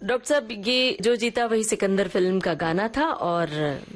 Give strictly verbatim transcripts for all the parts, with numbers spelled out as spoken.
Doctor साहब, ये जो जीता वही सिकंदर फिल्म का गाना था और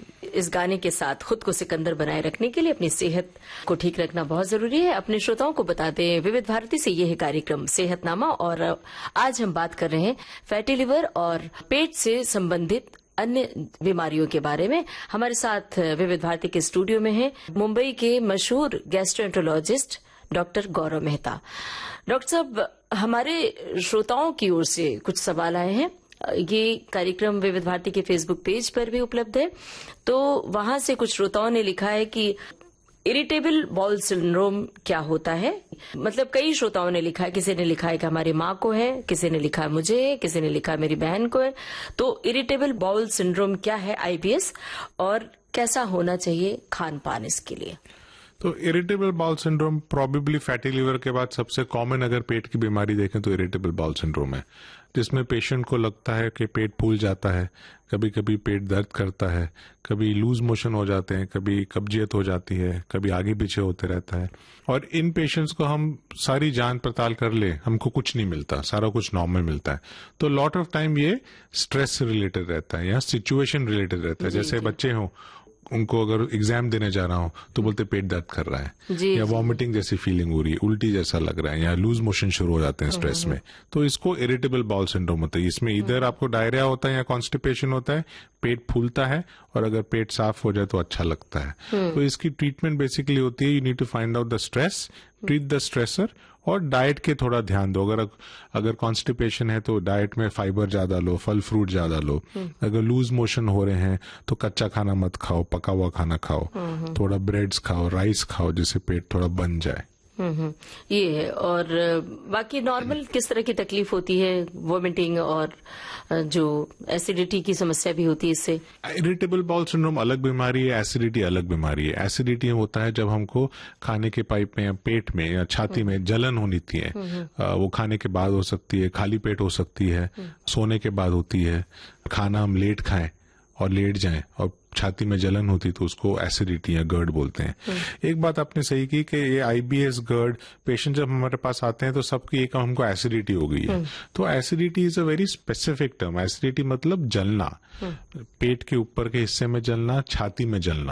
इस गाने के साथ खुद को सिकंदर बनाए रखने के लिए अपनी सेहत को ठीक रखना बहुत जरूरी है। अपने श्रोताओं को बता दें, विविध भारती से ये है कार्यक्रम सेहतनामा और आज हम बात कर रहे हैं फैटी लिवर और पेट से संबंधित अन्य बीमारियों के बारे में। हमारे साथ विविध भारती के स्टूडियो में है मुंबई के मशहूर गैस्ट्रोएंटरोलॉजिस्ट डॉक्टर गौरव मेहता। डॉक्टर साहब, हमारे श्रोताओं की ओर से कुछ सवाल आए हैं। ये कार्यक्रम विविध भारती के फेसबुक पेज पर भी उपलब्ध है। तो वहां से कुछ श्रोताओं ने लिखा है कि इरिटेबल बाउल सिंड्रोम क्या होता है। मतलब कई श्रोताओं ने लिखा है, किसी ने लिखा है कि हमारी माँ को है, किसी ने लिखा है मुझे है, किसी ने लिखा है मेरी बहन को है। तो इरिटेबल बाउल सिंड्रोम क्या है, आईबीएस, और कैसा होना चाहिए खान पान इसके लिए? तो irritable bowel syndrome probably fatty liver के बाद सबसे कॉमन अगर पेट की बीमारी देखें तो इरिटेबल बाउल सिंड्रोम है, जिसमें पेशेंट को लगता है कि पेट फूल जाता है, कभी कभी पेट दर्द करता है, कभी लूज मोशन हो जाते हैं, कभी कब्जियत हो जाती है, कभी आगे पीछे होते रहता है। और इन पेशेंट्स को हम सारी जांच पड़ताल कर ले, हमको कुछ नहीं मिलता, सारा कुछ नॉर्मल मिलता है। तो लॉट ऑफ टाइम ये स्ट्रेस से रिलेटेड रहता है या सिचुएशन रिलेटेड रहता है। जैसे बच्चे हों, उनको अगर एग्जाम देने जा रहा हूं तो बोलते पेट दर्द कर रहा है, या वॉमिटिंग जैसी फीलिंग हो रही है, उल्टी जैसा लग रहा है, या लूज मोशन शुरू हो जाते हैं स्ट्रेस में, तो इसको इरिटेबल बाउल सिंड्रोम होता है। इसमें इधर आपको डायरिया होता है या कॉन्स्टिपेशन होता है, पेट फूलता है, और अगर पेट साफ हो जाए तो अच्छा लगता है। तो इसकी ट्रीटमेंट बेसिकली होती है, you need to find out the stress, treat the stressor, और डाइट के थोड़ा ध्यान दो। अगर अगर कॉन्स्टिपेशन है तो डाइट में फाइबर ज्यादा लो, फल फ्रूट ज्यादा लो। अगर लूज मोशन हो रहे हैं तो कच्चा खाना मत खाओ, पका हुआ खाना खाओ, थोड़ा ब्रेड्स खाओ, राइस खाओ, जिससे पेट थोड़ा बन जाए। हम्म ये है। और बाकी नॉर्मल किस तरह की तकलीफ होती है? वोमिटिंग और जो एसिडिटी की समस्या भी होती है इससे? इरिटेबल बाउल सिंड्रोम अलग बीमारी है, एसिडिटी अलग बीमारी है। एसिडिटी होता है जब हमको खाने के पाइप में या पेट में या छाती में जलन होनी थी है, वो खाने के बाद हो सकती है, खाली पेट हो सकती है, सोने के बाद होती है, खाना हम लेट खाएं और लेट जाएं और छाती में जलन होती तो उसको एसिडिटी या गर्ड बोलते हैं। एक बात आपने सही की कि ये आईबीएस गर्ड पेशेंट जब हमारे पास आते हैं तो सबकी एक हमको एसिडिटी हो गई है। तो acidity is a very specific term. Acidity मतलब जलना, पेट के ऊपर के हिस्से में जलना, छाती में जलना।